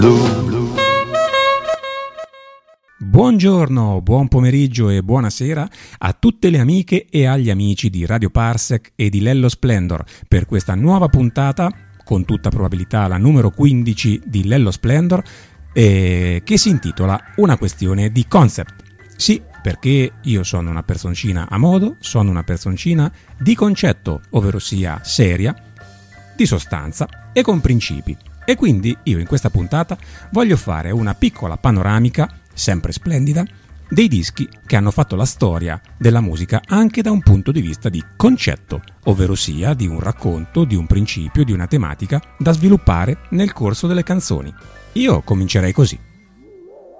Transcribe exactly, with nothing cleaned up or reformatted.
Buongiorno, buon pomeriggio e buonasera a tutte le amiche e agli amici di Radio Parsec e di Lello Splendor per questa nuova puntata, con tutta probabilità la numero quindici di Lello Splendor, eh, che si intitola Una questione di concept. Sì, perché io sono una personcina a modo, sono una personcina di concetto, ovvero sia seria, di sostanza e con principi. E quindi io in questa puntata voglio fare una piccola panoramica, sempre splendida, dei dischi che hanno fatto la storia della musica anche da un punto di vista di concetto, ovvero sia di un racconto, di un principio, di una tematica da sviluppare nel corso delle canzoni. Io comincerei così.